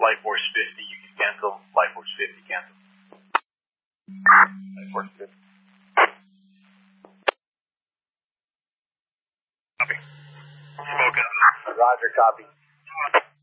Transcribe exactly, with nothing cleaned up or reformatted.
Life Force fifty, you can cancel. Life Force fifty, cancel. Life Force fifty. Copy. Smoke out. Roger, copy.